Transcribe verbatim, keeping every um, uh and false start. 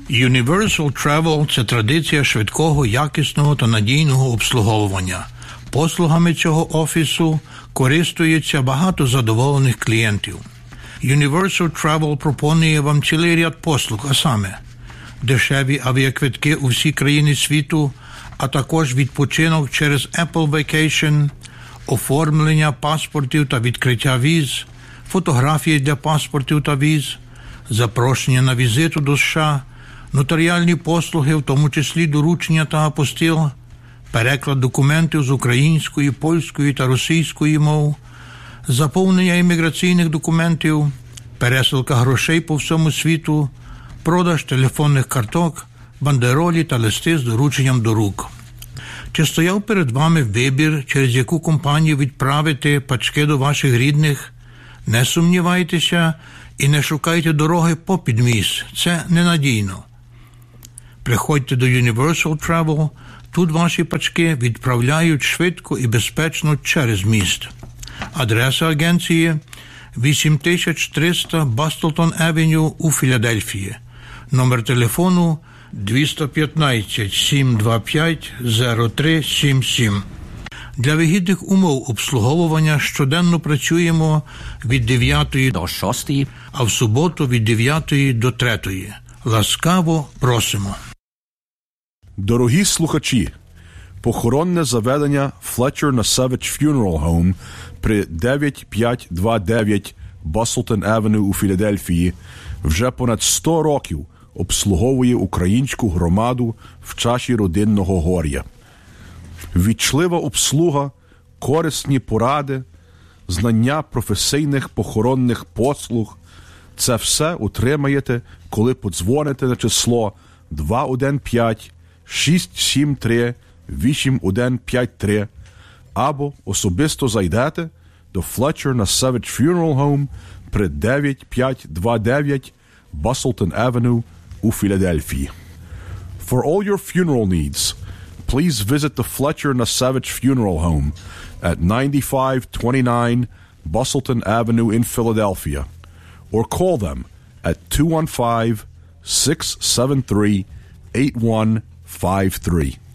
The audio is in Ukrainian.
Universal Travel – це традиція швидкого, якісного та надійного обслуговування. Послугами цього офісу користується багато задоволених клієнтів. Universal Travel пропонує вам цілий ряд послуг, а саме дешеві авіаквитки у всі країни світу, а також відпочинок через Apple Vacation, оформлення паспортів та відкриття віз, фотографії для паспортів та віз, запрошення на візиту до США, нотаріальні послуги, в тому числі доручення та апостил, переклад документів з української, польської та російської мов, заповнення імміграційних документів, пересилка грошей по всьому світу, продаж телефонних карток, бандеролі та листи з дорученням до рук. Чи стояв перед вами вибір, через яку компанію відправити пачки до ваших рідних? Не сумнівайтеся і не шукайте дороги попід міст. Це ненадійно. Приходьте до Universal Travel. Тут ваші пачки відправляють швидко і безпечно через міст. Адреса агенції – вісім тисяч триста Бастлтон Авеню у Філадельфії. Номер телефону – два один п'ять, сім два п'ять, зero три сім сім. Для вигідних умов обслуговування щоденно працюємо від дев'ятої до шостої, а в суботу від дев'ятої до третьої. Ласкаво просимо. Дорогі слухачі, похоронне заведення Fletcher на Savage Funeral Home при дев'ять п'ять два дев'ять Бастлтон Авеню у Філадельфії вже понад сто років обслуговує українську громаду в часі родинного горя. Ввічлива обслуга, корисні поради, знання професійних похоронних послуг – це все отримаєте, коли подзвоните на число два один п'ять, шість сім три, вісім один п'ять три або особисто зайдете до Fletcher на Savage Funeral Home при дев'ять п'ять два дев'ять Бастлтон Авеню у Філадельфії. For all your funeral needs, please visit the Fletcher na Savage Funeral Home at ninety-five twenty-nine Bastelton Avenue in Philadelphia, or call them at two one five, six seven three, eight one five three.